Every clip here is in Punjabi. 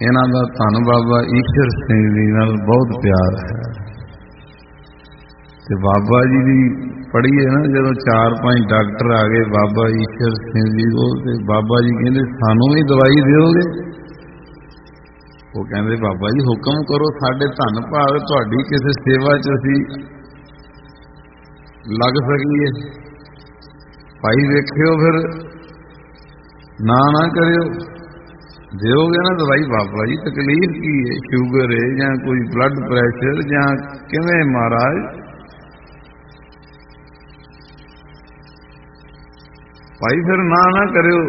ਇਹਨਾਂ ਦਾ ਧੰਨ ਬਾਬਾ ਈਸ਼ਰ ਸਿੰਘ ਜੀ ਨਾਲ ਬਹੁਤ ਪਿਆਰ ਹੈ। ਤੇ ਬਾਬਾ ਜੀ ਦੀ ਪੜ੍ਹੀਏ ਨਾ, ਜਦੋਂ 4-5 ਡਾਕਟਰ ਆ ਗਏ ਬਾਬਾ ਈਸ਼ਰ ਸਿੰਘ ਜੀ ਕੋਲ, ਤੇ ਬਾਬਾ ਜੀ ਕਹਿੰਦੇ ਸਾਨੂੰ ਵੀ ਦਵਾਈ ਦਿਓਗੇ? ਉਹ ਕਹਿੰਦੇ ਬਾਬਾ ਜੀ ਹੁਕਮ ਕਰੋ, ਸਾਡੇ ਧੰਨ ਭਾਗ ਤੁਹਾਡੀ ਕਿਸੇ ਸੇਵਾ 'ਚ ਅਸੀਂ ਲੱਗ ਸਕੀਏ। ਭਾਈ ਵੇਖਿਓ ਫਿਰ ਨਾ ਕਰਿਓ, ਦਿਓਗੇ ਨਾ ਦਵਾਈ। ਬਾਬਾ ਜੀ ਤਕਲੀਫ ਕੀ ਹੈ? ਸ਼ੂਗਰ ਹੈ ਜਾਂ ਕੋਈ ਬਲੱਡ ਪ੍ਰੈਸ਼ਰ ਜਾਂ ਕਿਵੇਂ ਮਹਾਰਾਜ? ਭਾਈ ਫਿਰ ਨਾ ਕਰਿਓ,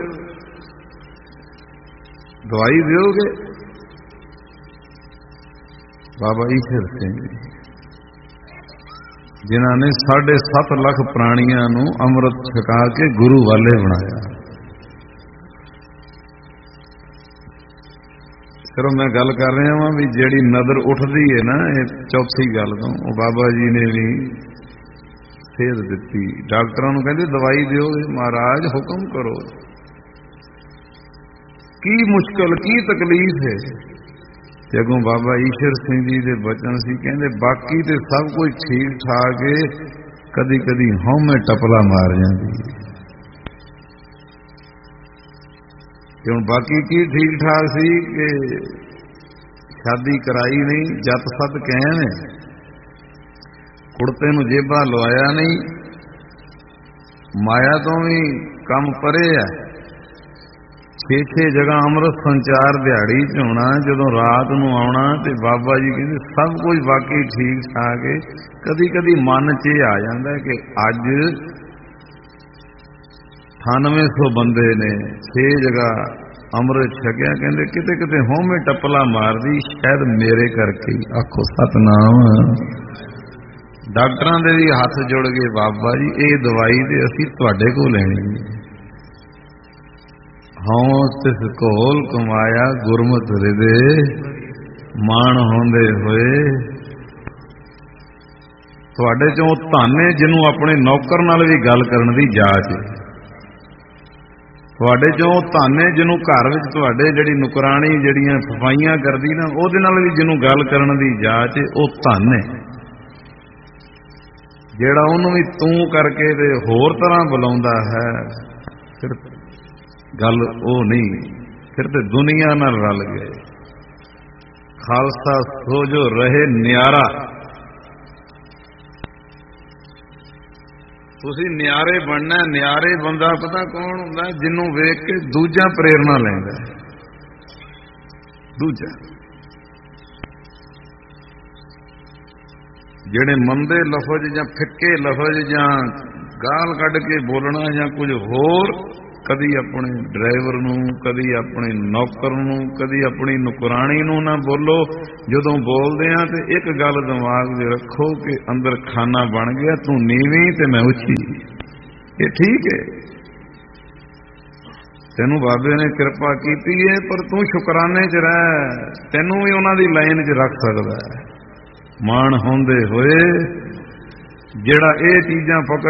ਦਵਾਈ ਦਿਓਗੇ? ਬਾਬਾ ਈਸ਼ਰ ਸਿੰਘ ਜੀ ਜਿਨ੍ਹਾਂ ਨੇ 7.5 ਲੱਖ ਪ੍ਰਾਣੀਆਂ ਨੂੰ ਅੰਮ੍ਰਿਤ ਛਕਾ ਕੇ ਗੁਰੂ ਵਾਲੇ ਬਣਾਇਆ। ਚਲੋ ਮੈਂ ਗੱਲ ਕਰ ਰਿਹਾ ਵਾਂ ਵੀ ਜਿਹੜੀ ਨਜ਼ਰ ਉੱਠਦੀ ਹੈ ਨਾ, ਇਹ ਚੌਥੀ ਗੱਲ ਤੋਂ, ਉਹ ਬਾਬਾ ਜੀ ਨੇ ਵੀ ਸੇਧ ਦਿੱਤੀ। ਡਾਕਟਰਾਂ ਨੂੰ ਕਹਿੰਦੇ ਦਵਾਈ ਦਿਓਗੇ? ਮਹਾਰਾਜ ਹੁਕਮ ਕਰੋ, ਕੀ ਮੁਸ਼ਕਲ ਕੀ ਤਕਲੀਫ ਹੈ? ਤੇ ਅੱਗੋਂ ਬਾਬਾ ਈਸ਼ਰ ਸਿੰਘ ਜੀ ਦੇ ਬਚਨ ਸੀ, ਕਹਿੰਦੇ ਬਾਕੀ ਤੇ ਸਭ ਕੁਝ ਠੀਕ ਠਾਕ ਹੈ, ਕਦੀ ਕਦੀ ਹਉਮੈ ਟਪਲਾ ਮਾਰ ਜਾਂਦੀ ਹੈ। ਕਿਉਂ ਬਾਕੀ ਕੀ ਠੀਕ ਠਾਕ ਸੀ ਕਿ ਸ਼ਾਦੀ ਕਰਾਈ ਨਹੀਂ, ਜੱਤ ਸੱਤ ਕਹਿਣ, ਕੁੜਤੇ ਨੂੰ ਜੇਬਾਂ ਲਵਾਇਆ ਨਹੀਂ, ਮਾਇਆ ਤੋਂ ਵੀ ਕੰਮ ਪਰੇ ਹੈ। 6 ਜਗ੍ਹਾ ਅੰਮ੍ਰਿਤ ਸੰਚਾਰ ਦਿਹਾੜੀ 'ਚ ਹੋਣਾ, ਜਦੋਂ ਰਾਤ ਨੂੰ ਆਉਣਾ। ਤੇ ਬਾਬਾ ਜੀ ਕਹਿੰਦੇ ਸਭ ਕੁਝ ਬਾਕੀ ਠੀਕ ਠਾਕ ਹੈ, ਕਦੀ ਕਦੀ ਮਨ 'ਚ ਇਹ ਆ ਜਾਂਦਾ ਕਿ ਅੱਜ 9800 ਬੰਦੇ ਨੇ 6 ਜਗ੍ਹਾ ਅੰਮ੍ਰਿਤ ਛਕਿਆ, ਕਹਿੰਦੇ ਕਿਤੇ ਕਿਤੇ ਹਉਮੈ ਟੱਪਲਾ ਮਾਰਦੀ, ਸ਼ਾਇਦ ਮੇਰੇ ਕਰਕੇ ਹੀ। ਆਖੋ ਸਤਨਾਮ। ਡਾਕਟਰਾਂ ਦੇ ਵੀ ਹੱਥ ਜੁੜ ਗਏ, ਬਾਬਾ ਜੀ ਇਹ ਦਵਾਈ ਤੇ ਅਸੀਂ ਤੁਹਾਡੇ ਕੋਲ ਲੈਣੀ ਹੈ। ਹਉ ਤਿਸ ਘੋਲ ਕਮਾਇਆ ਗੁਰਮਤਿ ਹਿਰਦੇ ਮਾਣ ਹੁੰਦੇ ਹੋਏ। ਤੁਹਾਡੇ ਚੋਂ ਧੰਨ ਹੈ ਜਿਹਨੂੰ ਆਪਣੇ ਨੌਕਰ ਨਾਲ ਵੀ ਗੱਲ ਕਰਨ ਦੀ ਜਾਚ ਹੈ। ਤੁਹਾਡੇ ਚੋਂ ਧੰਨ ਹੈ ਜਿਹਨੂੰ ਘਰ ਵਿੱਚ ਤੁਹਾਡੇ ਜਿਹੜੀ ਨੁਕਰਾਣੀ ਜਿਹੜੀਆਂ ਸਫਾਈਆਂ ਕਰਦੀ ਨਾ, ਉਹਦੇ ਨਾਲ ਵੀ ਜਿਹਨੂੰ ਗੱਲ ਕਰਨ ਦੀ ਜਾਚ ਹੈ, ਉਹ ਧੰਨ ਹੈ। ਜਿਹੜਾ ਉਹਨੂੰ ਵੀ ਤੂੰ ਕਰਕੇ ਤੇ ਹੋਰ ਤਰ੍ਹਾਂ ਬੁਲਾਉਂਦਾ ਹੈ, ਫਿਰ ਗੱਲ ਉਹ ਨਹੀਂ, ਫਿਰ ਤੇ ਦੁਨੀਆ ਨਾਲ ਰਲ ਗਏ। ਖਾਲਸਾ ਸੋ ਜੋ ਰਹੇ ਨਿਆਰਾ। ਤੁਸੀਂ ਨਿਆਰੇ ਬਣਨਾ। ਨਿਆਰੇ ਬੰਦਾ ਪਤਾ ਕੌਣ ਹੁੰਦਾ? ਜਿਹਨੂੰ ਵੇਖ ਕੇ ਦੂਜਾ ਪ੍ਰੇਰਨਾ ਲੈਂਦਾ। ਦੂਜਾ ਜਿਹੜੇ ਮੰਦੇ ਲਫ਼ਜ਼ ਜਾਂ ਫਿੱਕੇ ਲਫ਼ਜ਼ ਜਾਂ ਗਾਲ ਕੱਢ ਕੇ ਬੋਲਣਾ ਜਾਂ ਕੁਝ ਹੋਰ, ਕਦੀ ਆਪਣੇ ਡਰਾਈਵਰ ਨੂੰ, ਕਦੀ ਆਪਣੇ ਨੌਕਰ ਨੂੰ, ਕਦੀ ਆਪਣੀ ਨੁਕਰਾਣੀ ਨੂੰ ਨਾ ਬੋਲੋ। ਜਦੋਂ ਬੋਲਦੇ ਆ ਤੇ ਇੱਕ ਗੱਲ ਦਿਮਾਗ 'ਚ ਰੱਖੋ ਕਿ ਅੰਦਰ ਖਾਨਾ ਬਣ ਗਿਆ, ਤੂੰ ਨੀਵੀਂ ਤੇ ਮੈਂ ਉੱਚੀ। ਇਹ ਠੀਕ ਹੈ, ਤੈਨੂੰ ਬਾਬੇ ਨੇ ਕਿਰਪਾ ਕੀਤੀ ਹੈ, ਪਰ ਤੂੰ ਸ਼ੁਕਰਾਨੇ 'ਚ ਰਹਿ, ਤੈਨੂੰ ਵੀ ਉਹਨਾਂ ਦੀ ਲਾਈਨ 'ਚ ਰੱਖ ਸਕਦਾ ਹੈ। ਮਾਣ ਹੁੰਦੇ ਹੋਏ ਜਿਹੜਾ ਇਹ ਚੀਜ਼ਾਂ ਪਕੜ